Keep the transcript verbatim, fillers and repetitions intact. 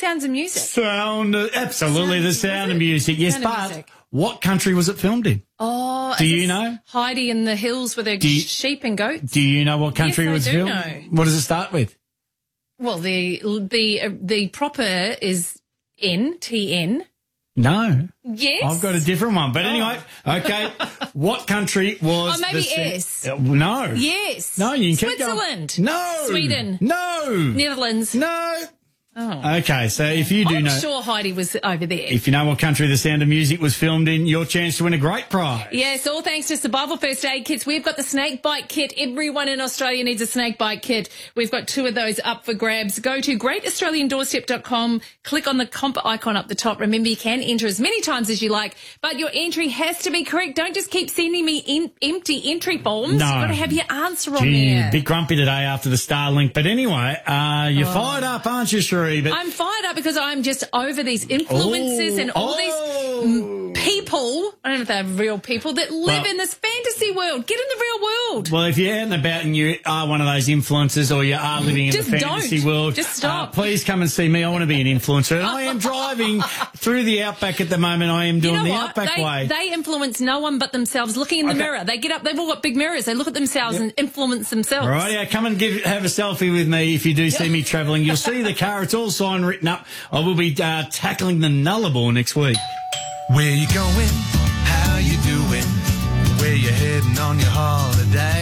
Sounds of Music? Sound, of, absolutely, Sound, the Sound of Music. Yes, Sound of but Music. what country was it filmed in? Oh, Do is you this know? Heidi in the hills with her you- sheep and goats? Do you know what country Yes, I was do filmed? know. What does it start with? Well, the the uh, the proper is N, T N. No. Yes. I've got a different one. But anyway, okay. What country was Oh, maybe the Sa- S. Uh, no. Yes. No, you can keep going. Switzerland. No. Sweden. No. Netherlands. No. Oh. Okay, so if you do I'm know, sure Heidi was over there. if you know what country The Sound of Music was filmed in, your chance to win a great prize. Yes, all thanks to Survival First Aid Kits. We've got the snake bite kit. Everyone in Australia needs a snake bite kit. We've got two of those up for grabs. Go to great australian doorstep dot com. Click on the comp icon up the top. Remember, you can enter as many times as you like, but your entry has to be correct. Don't just keep sending me in empty entry forms. No. You've got to have your answer on Gee, there. bit grumpy today after the Starlink. But anyway, uh, you're Oh. fired up, aren't you, Cherie? But I'm fired up because I'm just over these influencers Oh, and all oh. these mm, people. I don't know if they're real people that live Well- in this fantasy world. Get in the real world. Well, if you're out and about and you are one of those influencers or you are living in Just the fantasy don't. world, Just stop. Uh, please come and see me. I want to be an influencer. And I am driving through the Outback at the moment. I am doing You know the what? Outback They, way. they influence no one but themselves. Looking in the Okay. mirror, they get up. They've all got big mirrors. They look at themselves and influence themselves. All right, yeah, come and give, have a selfie with me if you do see me travelling. You'll see the car. It's all signed, written up. I will be uh, tackling the Nullarbor next week. Where you going? How you doing? Where you heading on your holiday?